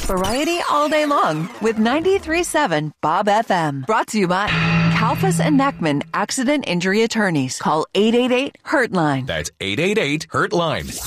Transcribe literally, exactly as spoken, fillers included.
Variety all day long with ninety-three point seven Bob F M. Brought to you by Kalfas and Neckman Accident Injury Attorneys. Call eight eight eight, hurt line. That's eight eight eight, hurt line.